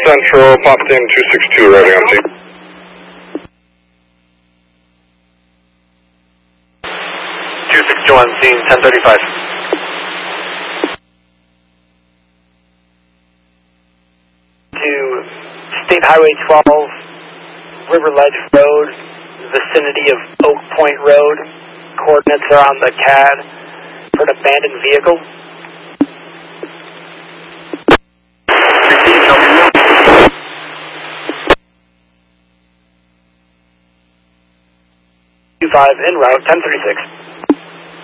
Central, popped in 262, routing on T. 261, scene 1035. To State Highway 12, River Ledge Road, vicinity of Oak Point Road. Coordinates are on the CAD for an abandoned vehicle. Received, over. 25 en route, 1036.